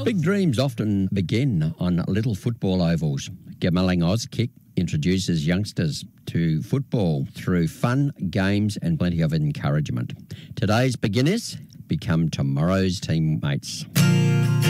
Big dreams often begin on little football ovals. Gamelling Auskick introduces youngsters to football through fun, games and plenty of encouragement. Today's beginners become tomorrow's teammates.